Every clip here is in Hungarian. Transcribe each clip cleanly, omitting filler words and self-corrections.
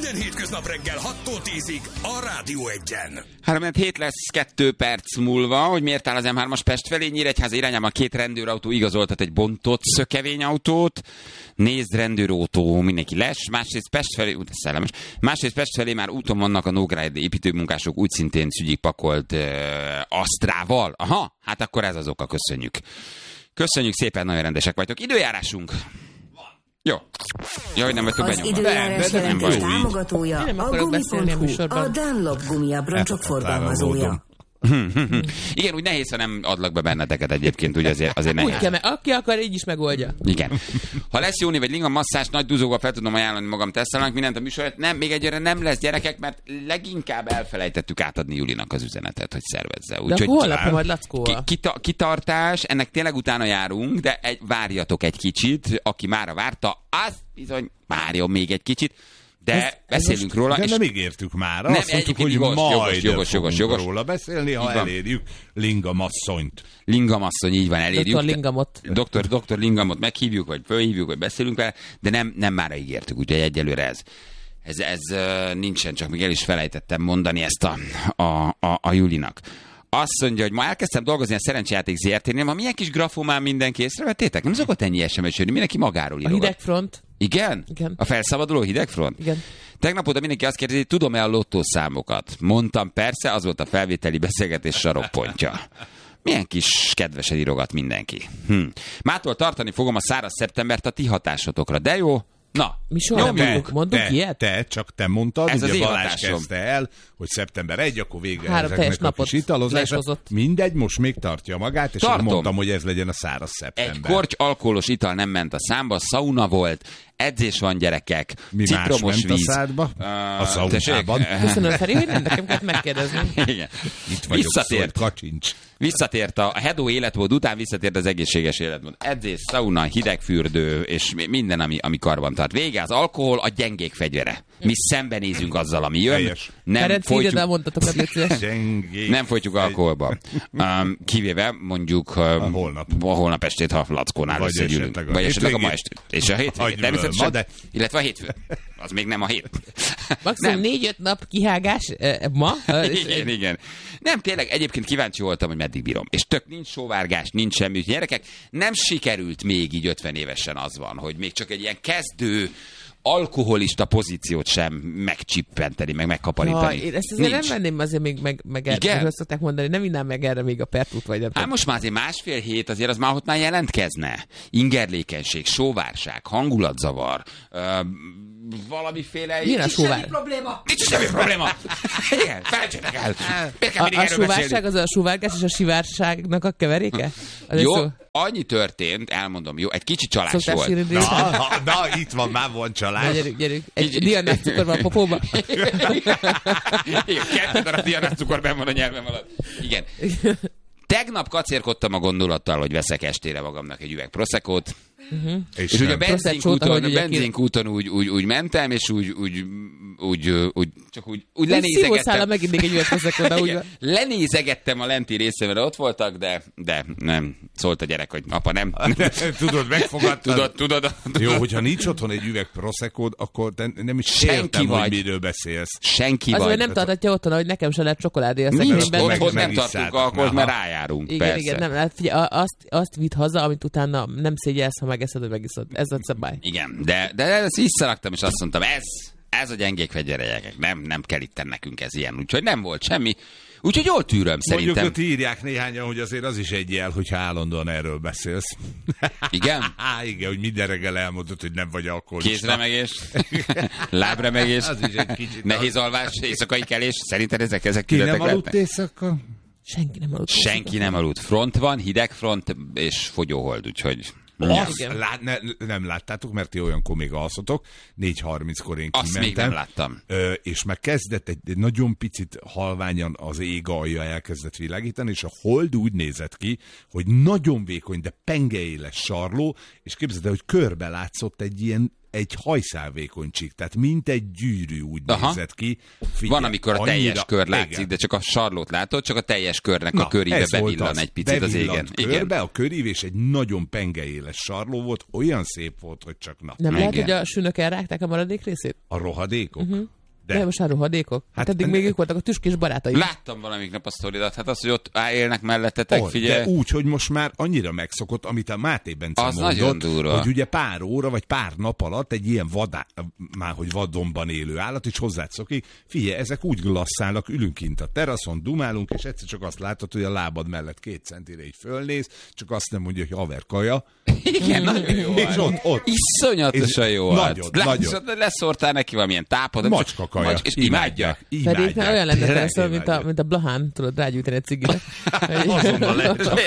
Minden hétköznap reggel 6-tól 10-ig a Rádió 1-en. 3-7 lesz 2 perc múlva, hogy miért áll az M3-as Pest felé. Nyíregyháza irányában 2 rendőrautó igazoltat egy bontott szökevényautót. Nézd, rendőrautó, mindenki les. Másrészt Pest felé, szellemes. Másrészt Pest felé már úton vannak a Nógrádi építőmunkások, úgy szintén szügyig pakolt Asztrával. Aha, hát akkor ez az oka, köszönjük. Köszönjük szépen, nagyon rendesek vagytok. Időjárásunk. Jó. Jaj, nem vagytok benyomva. Az időjárás jelentés támogatója a Gumi.hu, a Dunlop gumiabroncsok forgalmazója. Igen, úgy nehéz, ha nem adlak be benneteket egyébként, úgy azért nehéz. Úgy kell, mert aki akar, így is megoldja. Igen. Ha lesz Jóni vagy Linga masszás, nagy duzóval fel tudom ajánlani magam tesztelnek mindent a műsorát. Nem, még egyre nem lesz gyerekek, mert leginkább elfelejtettük átadni Julinak az üzenetet, hogy szervezze. De akkor holnapra majd Lackóval. Kitartás, ennek tényleg utána járunk, de várjatok egy kicsit, aki mára várta, az bizony várjon még egy kicsit. De beszélünk róla. De nem ígértük már. Nem, azt mondtuk, hogy jogos. róla beszélni, ha elérjük Linga masszonyt. Linga masszony, így van, elérjük. Dr. Lingamot. Dr. Lingamot meghívjuk, vagy fölhívjuk, vagy beszélünk vele, de nem mára ígértük, úgyhogy egyelőre ez nincsen, csak még el is felejtettem mondani ezt a Julinak. Azt mondja, hogy ma elkezdtem dolgozni a Szerencsejáték ZRT-nél, ma milyen kis grafomán mindenki észrevettétek? Nem szokott ennyi SMS jönni, mindenki magáról írogat. A hidegfront. Igen? A felszabaduló hidegfront? Igen. Tegnap óta mindenki azt kérdezi, tudom-e a lottószámokat? Mondtam, persze, az volt a felvételi beszélgetés sarokpontja. Milyen kis kedvesen írogat mindenki. Mától tartani fogom a száraz szeptembert a ti hatásotokra, de jó? Na, mi soha nem mondunk ilyet? Csak te mondtad, ez ugye Balázs kezdte el, hogy szeptember 1, akkor vége 3 ezeknek a kis italozásra. Mindegy, most még tartja magát, és mondtam, hogy ez legyen a száraz szeptember. Egy korty alkoholos ital nem ment a számba, szauna volt, edzés van, gyerekek, mi citromos más víz. A szádba? A szaunában. Köszönöm, Feri, hogy nem nekem kellett megkérdezni. Igen. Itt vagyok, szóval kacsincs. Visszatért a hedó életmód után, visszatért az egészséges életmód. Edzés, szauna, hidegfürdő, és minden, ami karban tart. Vége az alkohol, a gyengék fegyvere. Mi szembenézünk azzal, ami jön. Nem folytjuk alkoholba. Kivéve mondjuk holnap estét, ha Lackónál összegyűlünk. Vagy esetleg a ma estét. És a hétvégét. Természetesen. Illetve a hétfő. Az még nem a hét. Maximum 4-5 nap kihágás ma. Igen. Nem, tényleg egyébként kíváncsi voltam, hogy meddig bírom. És tök nincs sóvárgás, nincs semmi. Gyerekek, nem sikerült még így 50 évesen az van, hogy még csak egy ilyen kezdő alkoholista pozíciót sem megcsippenteni, meg megkaparítani. Én ezt azért nem venném azért még meg erre, szokták mondani, nem innám meg erre még a pertút vagy. Hát most már azért 1,5 hét azért az már ott már jelentkezne. Ingerlékenység, sóvárság, hangulatzavar, valamiféle... Milyen a sóvár? Nincs semmi probléma. Igen, felejtsetek el. A sóvárság az a sóvárgás és a sivárságnak a keveréke? Jó, annyi történt, elmondom, jó, egy kicsi csalás volt. Na, itt van, már van csalás. Gyerünk. Egy dianás cukor van a popóban. Igen, 2 darab dianás cukor benn van a nyelvem alatt. Igen. Tegnap kacérkodtam a gondolattal, hogy veszek estére magamnak egy üveg Proseccót. És ugye a benzinkúton úgy mentem, és úgy lenézegettem a lenti részemre, ott voltak, de nem. Szólt a gyerek, hogy apa nem. Tudod, megfogadtad. Tudod. Jó, hogyha nincs otthon egy üveg Proseccód, akkor nem is értem, hogy miről beszélsz. Senki az vagy. Az, nem tartatja otthon, hogy nekem se lehet csokoládé a szekrényben. Otthon nem tartunk alkoholt, mert rájárunk. Igen, nem. Azt vidd haza, amit utána nem szégyelsz, ha megeszed, hogy megiszod. Ez a szabály. Igen, de ezt visszaraktam, és azt mondtam, ez a gyengék fegyverek, nem kell itt nekünk ez ilyen, úgyhogy nem volt semmi. Úgyhogy jól tűröm, szerintem. Mondjuk ott írják néhányan, hogy azért az is egy jel, hogyha állandóan erről beszélsz. Igen? Igen, hogy minden reggel elmondod, hogy nem vagy alkoholista. Kézremegés, lábremegés, az is egy kicsit nehéz alvás, éjszakai kelés. Szerinted ezek Ki nem aludt éjszaka? Senki nem aludt. Front van, hideg front és fogyóhold, úgyhogy... Nem láttátok, mert ti olyankor még alszotok. 4:30-kor én kimentem. Azt még nem láttam. És meg kezdett egy nagyon picit halványan az ég alja elkezdett világítani, és a hold úgy nézett ki, hogy nagyon vékony, de pengeéles sarló, és képzeld el, hogy körbe látszott egy ilyen egy hajszálvékony csík, tehát mint egy gyűrű úgy nézett ki. Figyelj, van, amikor a teljes kör látszik, igen. De csak a sarlót látod, csak a teljes körnek a köríve bevillan egy picit az égen. Körbe, a körív, és egy nagyon pengeéles sarló volt, olyan szép volt, hogy csak na. Nem lehet, hogy a sünök elrágták a maradék részét? A rohadékok? De most már rohadékok? Hát eddig még ők voltak a tüskés barátai. Láttam valamik nap a sztoridat, hát az, hogy ott élnek mellettetek, figyelj. De úgy, hogy most már annyira megszokott, amit a Máté Bence mondott, hogy ugye pár óra, vagy pár nap alatt egy ilyen hogy vadonban élő állat is hozzád szokik. Figyelj, ezek úgy glasszálnak, ülünk kint a teraszon, dumálunk, és egyszer csak azt látod, hogy a lábad mellett 2 centire így fölnéz, csak azt nem mondja, hogy haverkaja. Igen, nagyon jó. És ott. Iszonyatosan jó. Nagyon. Leszórtál neki valamilyen tápot. Macskakaja. És imádják. Pedig olyan lenne persze, mint a Blahán, tudod, rágyújtani egy cigire. Azonnal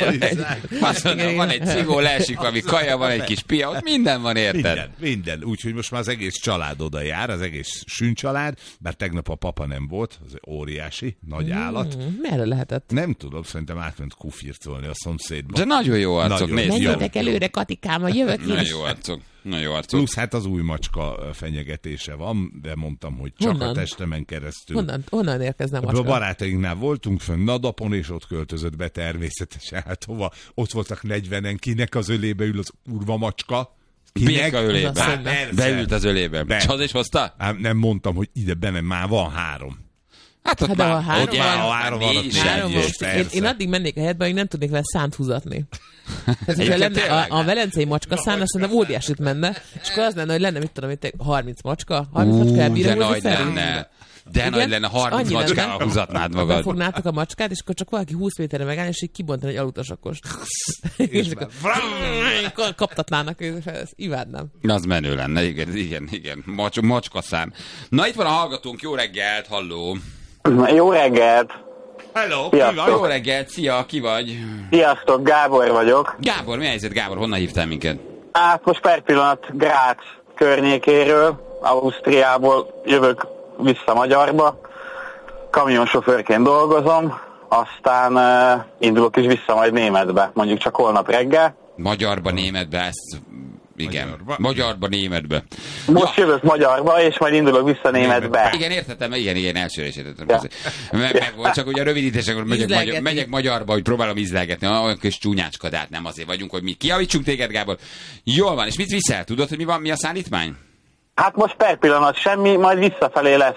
lehet. Van egy cigó, leesik valami kaja, van egy kis pia, ott minden van, érted? Minden. Úgyhogy most már az egész család oda jár, az egész sűncsalád, bár tegnap a papa nem volt, az óriási, nagy állat. Merre lehetett? Nem tudom, szerintem átment kufircolni a szomszédba. De nagyon jó arcok, nézd. Menjetek előre, Katikám, jövök én. Nagyon jó arcok. Plusz hát az új macska fenyegetése van, de mondtam, hogy csak honnan? A testemen keresztül. Honnan érkezne a macska? A barátainknál voltunk fönn Nadapon, és ott költözött be természetesen. Hát hova? Ott voltak 40-en, kinek az ölébe ül az urva macska? Béka ölébe. Beült az ölébe. És haza is hozta? Nem mondtam, hogy ide benne már van 3. Hát ott már három van. Én addig mennék a helyetbe, hogy nem tudnék vele szánt húzatni. Tehát, lenne a velencei macskaszán, azt szerintem óriásit menne, és akkor az lenne, hogy lenne, mit tudom, 30 macska. 30 macska elbírja húzni felül. De nagy lenne, 30 macskával húzatnád magad. Befognátok a macskát, és akkor csak valaki 20 méterre megállni, és így kibontani egy alutasakost. És akkor kaptatnának, és ezt imádnám. Az menő lenne, igen. Macskaszám. Na, itt van a hallgatónk, jó reggelt, halló. Jó reggelt. Hello, jó reggelt, szia, ki vagy? Sziasztok, Gábor vagyok. Gábor, mi a helyzet, Gábor, honnan hívtál minket? Hát most per pillanat Grác környékéről, Ausztriából jövök vissza Magyarba. Kamionsofőrként dolgozom, aztán indulok is vissza majd Németbe, mondjuk csak holnap reggel. Magyarba, Németbe, ezt... Igen, Magyarba, Németbe. Most jövök Magyarba, és majd indulok vissza Németbe. Igen, értettem, igen, elsőre is értettem. Ja. Meg volt, csak ugye a rövidítésekor megyek Magyarba, hogy próbálom ízlelgetni, olyan kis csúnyácska, de hát nem azért vagyunk, hogy mi kiavítsunk téged, Gábor. Jól van, és mit viszel? Tudod, hogy mi a szállítmány? Hát most per pillanat semmi, majd visszafelé lesz.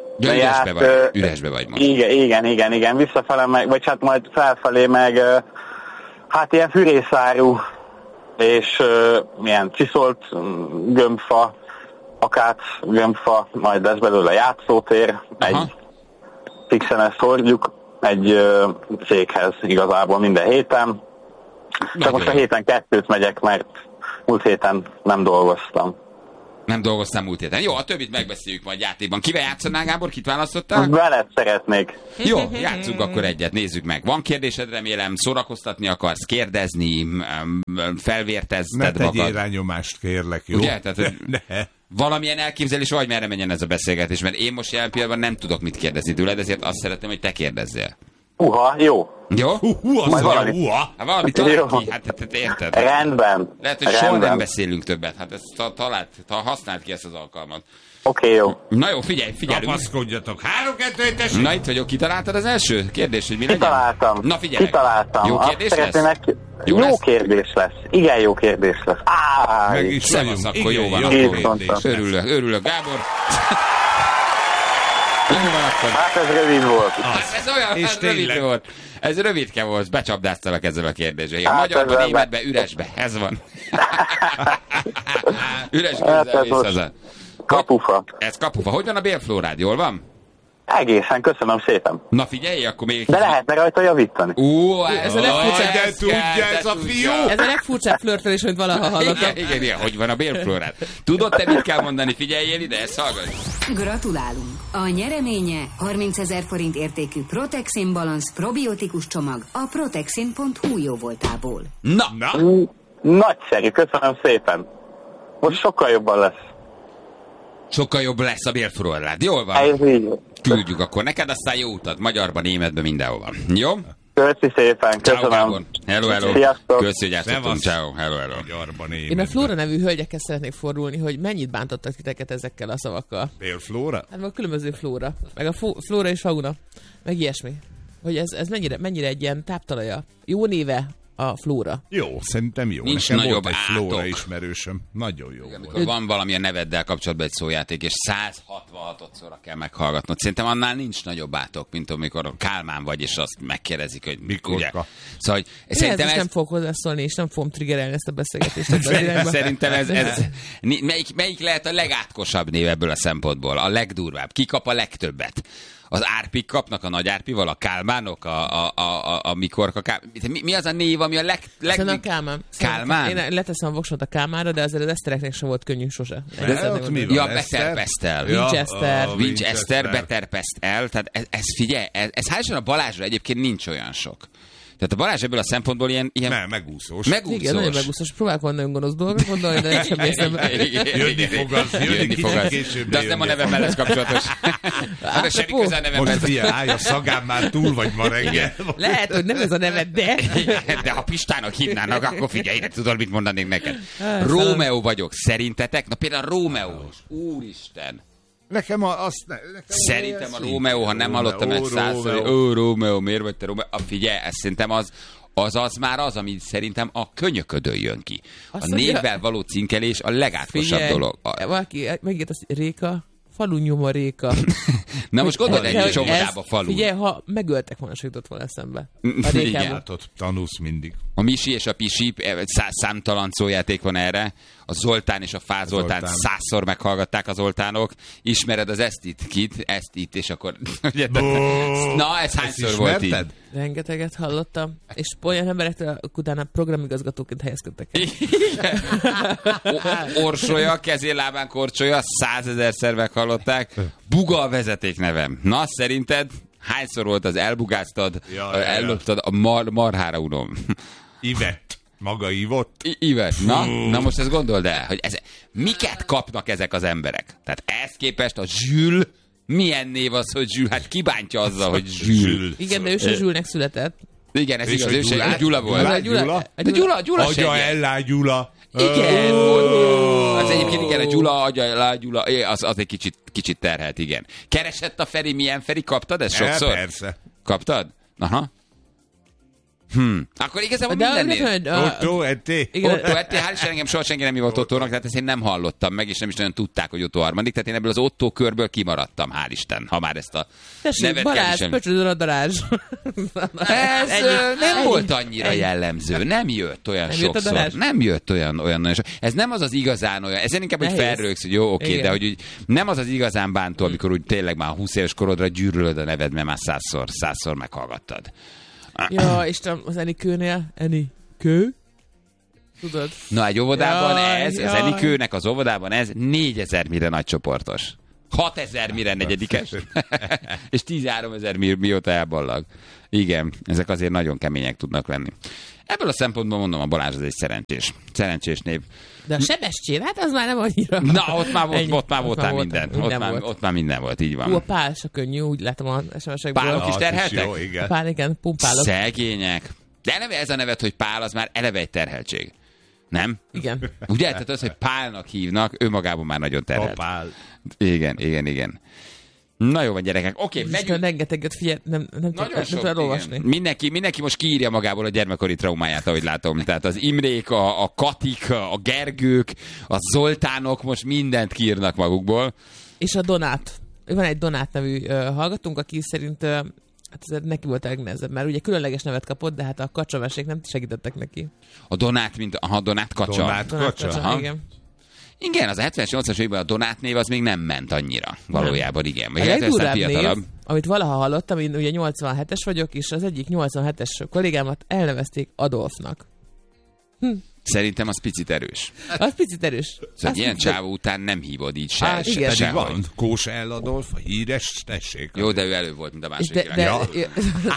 Üresbe vagy most. Igen, visszafele meg, vagy hát majd felfelé meg, hát ilyen fűrészáru, és milyen csiszolt gömbfa, akác gömbfa, majd lesz belőle játszótér, egy fixen ezt hordjuk egy céghez igazából minden héten. Csak most a héten 2 megyek, mert múlt héten nem dolgoztam. Nem dolgoztam múlt héten. Jó, a többit megbeszéljük majd játékban. Kivel játszanál, Gábor? Kit választottál? Veled szeretnék. Jó, játsszunk akkor egyet, nézzük meg. Van kérdésed, remélem, szórakoztatni akarsz, kérdezni, felvértezted magad. Ne tegyél rányomást, kérlek, jó? Ugye? Tehát, valamilyen elképzelés, vagy merre menjen ez a beszélgetés, mert én most jelen pillanatban nem tudok mit kérdezni tőled, ezért azt szeretném, hogy te kérdezzél. Jó. Jó? Hát valami talán ki, hát érted? Rendben. Lehet, hogy soha nem beszélünk többet, hát ezt használd ki ezt az alkalmat. Oké, jó. Na jó, figyelünk. Kapaszkodjatok. 3-2-1, tessék! Na itt vagyok, kitaláltad az első kérdés, hogy mi legyen? Kitaláltam. Na figyelj. Kitaláltam. Jó kérdés lesz? Jó kérdés lesz. Igen, jó kérdés lesz. Meg is szevasz, akkor jó van. Örülök, Gábor. Hát ez rövid volt. Ez olyan rövid volt. Ez rövidke volt, becsapdáztalak ezzel a kérdéssel. Igen, magyarban, németbe, üresbe. Ez van. Üres közzel visszaza. Kapufa. Ez kapufa. Hogy van a bélflórád? Jól van? Egészen, köszönöm szépen. Na figyelj, akkor még... De lehetne rajta javítani. Ez a legfurcsább. De tudja ez a fiú! Ez a legfurcsább flörtölés, amit valaha hallottam. Igen, hogy van a bélflórád. Tudod te mit kell mondani? Figyeljél ide, ezt hallgass. Gratulálunk! A nyereménye 30 000 forint értékű Protexin Balance probiotikus csomag a protexin.hu jóvoltából. Na! Nagyszerű, köszönöm szépen. Most sokkal jobban lesz. Sokkal jobb lesz a bélflórád. Jól van. Ez így. Küldjük akkor neked, aztán jó utat. Magyarban, Németben, mindenhova. Jó? Köszi szépen, köszönöm. Hello. Sziasztok. Köszi, hogy játszottunk. Ciao. Hello. Én a Flóra nevű hölgyekhez szeretnék fordulni, hogy mennyit bántottak titeket ezekkel a szavakkal. Például Flóra? Hát a különböző Flóra. Meg a Flóra és Fauna. Meg ilyesmi. Hogy ez mennyire egy ilyen táptalaja. Jó néve a Flóra. Jó, szerintem jó. Nincs nekem nagyobb volt egy átok. Flóra ismerősöm. Nagyon jó Igen, volt. van valami a neveddel kapcsolatban egy szójáték, és 166-szorra kell meghallgatnod. Szerintem annál nincs nagyobb átok, mint amikor Kálmán vagy, és azt megkérdezik, hogy mikor. Szóval, hogy szerintem nem fogok hozzászólni, és nem fogom triggerelni ezt a beszélgetést. Szerintem ez melyik lehet a legátkosabb név ebből a szempontból? A legdurvább? Ki kap a legtöbbet? Az árpik kapnak a nagy árpival, a kálmánok, a mikorka mi az a név, ami a Szerintem Kálmán. Kálmán? Én leteszem a voksot a Kálmánra, de azért az esztereknek sem volt könnyű sose. Ja, Beterpesztel. Winchester, Beterpesztel. Tehát ez figyelj, ez hálásan a Balázsra egyébként nincs olyan sok. Tehát a Balázs ebből a szempontból ilyen... Nem, megúszós. Igen, nagyon megúszós. Próbálok van nagyon gonosz dolgok gondolni, de nem sem észre. Jönni fog az. De az nem a nevemmel lesz kapcsolatos. Hát semmi köze a nevemmel. Most figyelj, állj a szagám már túl vagy ma reggel. Lehet, hogy nem ez a neved, de... De ha Pistának hívnának, akkor figyelj, ide tudod, mit mondanék neked. Rómeó vagyok. Szerintetek? Na például Rómeó. Úristen. Nekem Szerintem a Rómeó, ha nem hallottam ezt 100-szor, Rómeó, miért vagy te Rómeó? Figyelj, ez szerintem az már az, ami szerintem a könyöködön jön ki. A névvel való cinkelés a legátkosabb dolog. Valaki megírt azt, Réka, falu nyoma Réka. Na most gondold egy óvodába falu. Figyelj, ha megöltek volna, se jutott volna eszembe. Igen. Tanulsz mindig. A Misi és a Pisi, számtalan szójáték van erre. A Zoltán és a Fázoltán 100-szor meghallgatták a Zoltánok. Ismered az Esztit, és akkor... Na, ez hányszor volt így? Rengeteget hallottam, és olyan emberektől utána programigazgatóként helyezkedtek el. Orsolya, kezén-lábán korcsolya, 100 000-szer meghallották. Buga a vezetéknevem. Na, szerinted hányszor volt az elbugáztad, elloptad a marhára unom? Ivett. Maga ívott? Ivett. Na most ezt gondold el, hogy miket kapnak ezek az emberek? Tehát ehhez képest a Zsül, milyen név az, hogy Zsül? Hát kibántja azzal, hogy Zsül. Igen, de ő se Zsülnek született. Igen, ez igaz, ő se Gyula volt. Gyula Agya Ellá Gyula. Igen, az egyébként igen, a Gyula, Agya, Gyula, az egy kicsit terhelt, igen. Keresett a Feri, milyen Feri? Kaptad ezt sokszor? Persze. Kaptad? Aha. Akkor igazából mindennél. Otto Etté. Otto Etté, hál' Isten, engem soha senki nem hívott Ottónak, tehát ezt én nem hallottam meg, és nem is nagyon tudták, hogy Otto harmadik, tehát én ebből az Otto körből kimaradtam, hál' Isten, ha már ezt a nevet Balázs, pöcsödön a darázs. Ez nem volt annyira jellemző, nem jött olyan sokszor. Nem jött olyan sok. Ez nem az igazán olyan, ezen inkább, hogy felrögsz, hogy jó, oké, de hogy úgy, nem az igazán bántó, amikor úgy tényleg már 20 éves korodra gyűrölöd a neved, mert már 100-szor meghallgattad. Ja, Isten, az Enikőnél, Enikő? Tudod? Na, egy óvodában az Enikőnek az óvodában ez 4000 mire nagycsoportos. 6000 mire negyedikes, és 13 000 mióta elballag. Igen, ezek azért nagyon kemények tudnak lenni. Ebből a szempontból mondom, a Balázs az egy szerencsés név. De a Sebestyén, hát az már nem annyira. Na, ott már minden volt, így van. A Pál se könnyű, úgy látom a SMS-ekből. Pálok is terheltek? Jó, igen. Pál, igen, pumpálok. Szegények. De eleve ez a nevet, hogy Pál, az már eleve egy terheltség. Nem? Igen. Ugye? Tehát az, hogy Pálnak hívnak, ő magában már nagyon terhelt. Pál. Igen. Na jó van, gyerekek. Oké, megyünk. Rengeteget, figyelj, nem tudom olvasni. Mindenki most kiírja magából a gyermekkori traumáját, ahogy látom. Tehát az Imrék, a Katik, a Gergők, a Zoltánok most mindent kiírnak magukból. És a Donát. Van egy Donát nevű hallgatónk, aki szerint hát ez neki volt a legnehezebb, mert ugye különleges nevet kapott, de hát a kacsamesék nem segítettek neki. A Donát, Donát Kacsa. Donát Kacsa. Igen. Igen, az a 70-es, 80-as években a Donát név az még nem ment annyira. Valójában igen. A legdurvább név, amit valaha hallottam, én ugye 87-es vagyok, és az egyik 87-es kollégámat elnevezték Adolfnak. Szerintem az picit erős. Az picit erős. Szóval ilyen csávó után nem hívod így se. Igen, van. Kósa Adolf, a híres, tessék. Jó, de ő előbb volt, mint a második világháború.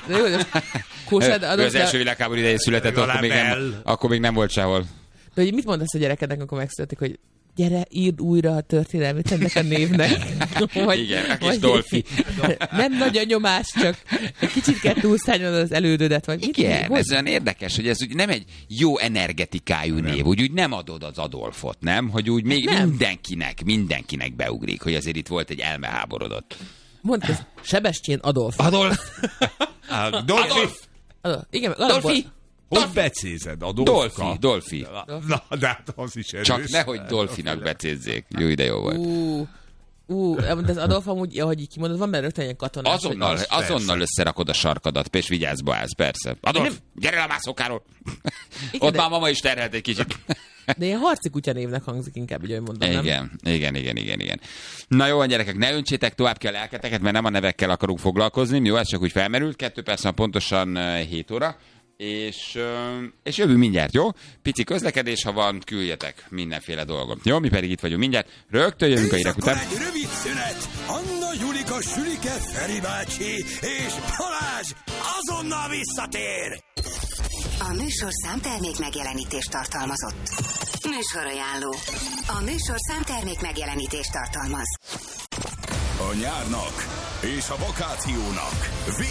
Ő az első világháború idején született, akkor még nem volt sehol. De hogy mit mondasz a gyerekednek, amikor megszületik, hogy gyere, írd újra a történelmét ennek a névnek. Igen, a kis Dolfi. Nem nagy a nyomás, csak egy kicsit kell túlszányon az elődödet. Vagy igen, ez olyan érdekes, hogy ez úgy nem egy jó energetikájú név, úgy nem adod az Adolfot, nem? Hogy úgy még mindenkinek beugrik, hogy azért itt volt egy elmeháborodott. Mondd, ez Sebestyén Adolf. Dolfi. Igen, Dolfi. Hogy becézed? Adolfka? Dolfi. Na, de hát az is erős. Csak nehogy Dolfinak becézzék. Jó, ide jó volt. De az Adolf amúgy, ahogy így kimondod, van benne rögtön ilyen katonás. Azonnal összerakod a sarkadat, és vigyázba állsz, persze. Adolf, gyere le a mászókáról! Ott már mama is terhelt egy kicsit. De ilyen harci kutya névnek hangzik inkább, így, ahogy mondom, nem? Igen. Na jó, gyerekek, ne öntsétek tovább ki a lelketeket, mert nem a nevekkel akarunk foglalkozni. Jó, ez csak úgy felmerült. 2 perc pontosan 7 óra. És jövünk mindjárt, jó? Pici közlekedés, ha van, küldjetek mindenféle dolgot. Jó, mi pedig itt vagyunk mindjárt. Rögtön jövünk a hírek után. Egy rövid szünet. Anna, Julika, Sülike, Feri bácsi és Balázs azonnal visszatér. A műsor számtermék megjelenítést tartalmazott. Műsorajánló. A műsor számtermék megjelenítést tartalmaz. A nyárnak és a vakációnak